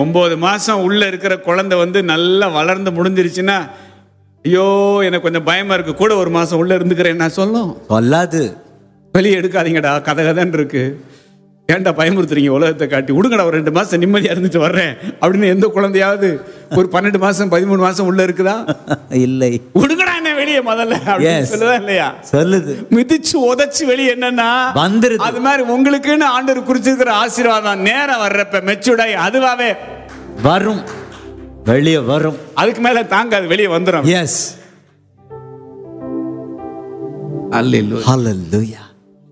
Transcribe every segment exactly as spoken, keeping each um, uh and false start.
ஒன்பது மாசம் உள்ள இருக்கிற குழந்தை வந்து நல்லா வளர்ந்து முடிஞ்சிருச்சுன்னா, ஐயோ எனக்கு கொஞ்சம் பயமா இருக்கு, கூட ஒரு மாசம் உள்ள இருந்துக்கிறேன் நான் சொல்லும் சொல்லாது. வெளியே எடுக்காதீங்கடா, கதை கதைன்னு இருக்கு, ஏன்டா பயமுறுத்துறீங்க உலகத்தை காட்டி, விடுங்கடா ஒரு ரெண்டு மாசம் நிம்மதியா இருந்துட்டு வர்றேன் அப்படின்னு எந்த குழந்தையாவது ஒரு பன்னெண்டு மாசம் பதிமூணு மாசம் உள்ள இருக்குதா? இல்லை. விடுங்கடா என்ன வெளியே முதல்ல சொல்லுதா இல்லையா? சொல்லுது. மிதிச்சு உதச்சு வெளியே என்னன்னா வந்துருது. அது மாதிரி உங்களுக்குன்னு ஆண்டவர் குறிச்சிருக்கிற ஆசீர்வாதம் நேரம் வர்றப்ப மெச்சூர்டாய் அதுவாவே வரும், வெளியே வரும். அதுக்கு மேல தாங்காது, வெளியே வந்துடும். எஸ். அல்லேலூயா. ஹல்லேலூயா.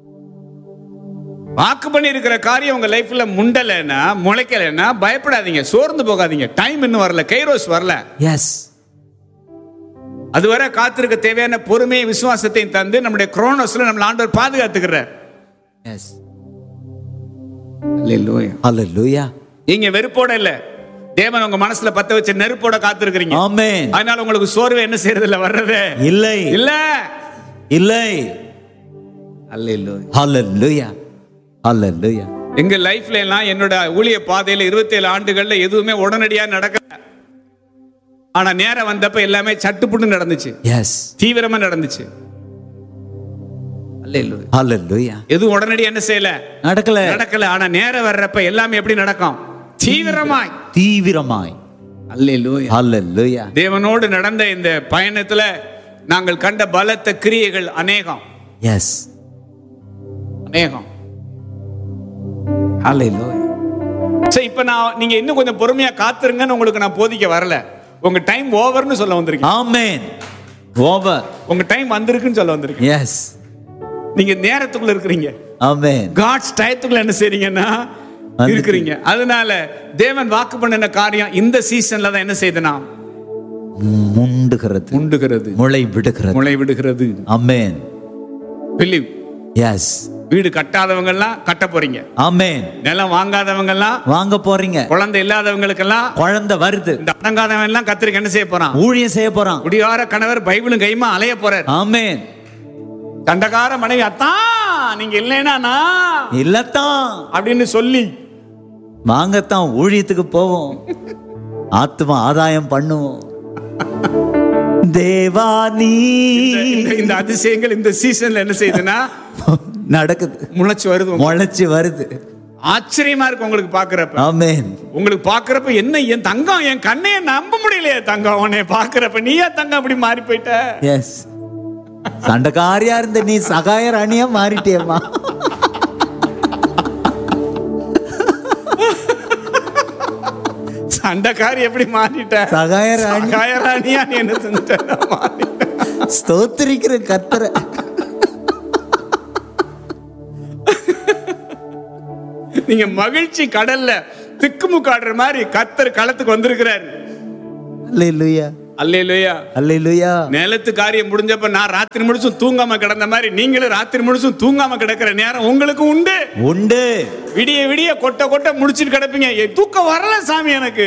வாக்கு பண்ணி இருக்கிற காரியம் உங்க லைஃப்ல முண்டலைன்னா, முளைக்கலைன்னா பயப்படாதீங்க, சோர்ந்து போகாதீங்க. டைம் இன்னும் வரல, கைரோஸ் வரல. எஸ். அதுவரை காத்திருக்க தேவையான பொறுமையை விசுவாசத்தையும் தந்து நம்முடைய குரோனோஸ்ல நம்மள ஆண்டவர் பாதுகாத்துக்கிறார். எஸ். அல்லேலூயா. ஹல்லேலூயா. நீங்க வெறுப்போட இல்ல, தேவன் உங்க மனசுல பத்த வச்ச நெருப்போட காத்திருக்கிறீங்க. ஆமென். அதனால உங்களுக்கு சோர்வு என்ன செய்யறது இல்ல, வர்றது இல்லை. இல்ல இல்லை. அல்லேலூயா. ஹல்லேலூயா. ஹல்லேலூயா. எங்க லைஃப்ல எல்லாம் என்னோட ஊழிய பாதையில இருபத்தி ஏழு ஆண்டுகள்ல எதுவுமே உடனடியா நடக்கல. ஆனா நேரம் வந்தப்ப எல்லாமே சட்டுப்புட்டு நடந்துச்சு. எஸ். தீவிரமா நடந்துச்சு. அல்லேலூயா. ஹல்லேலூயா. எதுவும் உடனடியா என்ன செய்யல, நடக்கல. நடக்கல. ஆனா நேரம் வர்றப்ப எல்லாமே எப்படி நடக்கும்? தீவிரமாய். தீவிரமாய். அல்லேலூயா. ஹல்லேலூயா. தேவனோடு நடந்த இந்த பயணத்துல நாங்கள் கண்ட பலத்த கிரியைகள் அநேகம். எஸ். அநேகம். ஹல்லேலூயா. சோ இப்போ நான் நீங்க இன்னும் கொஞ்சம் பொறுமையா காத்துருங்கன்னு உங்களுக்கு நான் போதிக்க வரல. உங்க டைம் ஓவர்னு சொல்ல வந்திருக்கேன். ஆமென். ஓவர். உங்க டைம் வந்திருக்குன்னு சொல்ல வந்திருக்கேன். எஸ். நீங்க நேரத்துக்குள்ள இருக்கிறீங்க. ஆமென். காட்ஸ் டயத்துக்குள்ள என்ன செய்றீங்கன்னா இருக்கிறீங்க. அதனால தேவன் வாக்கு பண்ணின காரியம் இந்த சீசன்ல தான் என்ன செய்தனா முண்டுகிறது, முண்டுகிறது, முளை விடுகிறது, முளை விடுகிறது. ஆமென். பிலீவ். எஸ். வீடு கட்டாதவங்க எல்லாம் கட்ட போறீங்க. ஆமென். நிலம் வாங்காதவங்க எல்லாம் வாங்க போறீங்க. குழந்தை இல்லாதவங்களுக்கு எல்லாம் குழந்தை வருது. இந்த அடங்காதவன் எல்லாம் கத்திரிக்க என்ன செய்ய போறான்? ஊழியம் செய்ய போறான். குடியார கணவர் பைபிளும் கைமா அலைய போறார். ஆமென். தண்டகார மனைவி அத்தான் நீங்க இல்லைன்னா இல்லத்தான் அப்படின்னு சொல்லி வாங்கத்தான் ஊழியத்துக்கு போவோம், ஆத்மா ஆதாயம் பண்ணுவோம். தேவானி இந்த அதிசயங்கள் இந்த சீசன்ல என்ன செய்யுதுன்னா நடக்குது, முளைச்சு வருது, முளைச்சு வருது. ஆச்சரியமா இருக்கு உங்களுக்கு பாக்குறப்ப. ஆமென். உங்களுக்கு பாக்குறப்ப என்ன என் தங்கம், என் கண்ணைய நம்ப முடியலையே தங்கம், உன்னை பாக்குறப்ப நீயா தங்கம் அப்படி மாறி போயிட்ட. எஸ். சண்டைக்காரியா இருந்த நீ சகாய ராணியா மாறிட்டியம்மா. சண்டைக்காரி எப்படி மாறிட்ட? சகாய ராணி. சகாய ராணியா நீ என்ன செஞ்சிட்ட? ஸ்தோத்திரிக்கிற கர்த்தரை. நீங்க மகிழ்ச்சி கடல்ல திக்குமுக்காடுற மாதிரி கர்த்தர் களத்துக்கு வந்திருக்கிறார். அல்லேலூயா. அல்லேலூயா. அல்லேலூயா. நிலத்து காரியம் முடிஞ்சப்ப நான் ராத்திரி முழுசும் தூங்காம கிடந்த மாதிரி நீங்களும் ராத்திரி முழுசும் தூங்காம கிடக்கிற நேரம் உங்களுக்கு உண்டு. உண்டு. விடிய விடிய கொட்ட கொட்ட முடிச்சிட்டு கிடப்பீங்க. தூக்கம் வரல சாமி எனக்கு.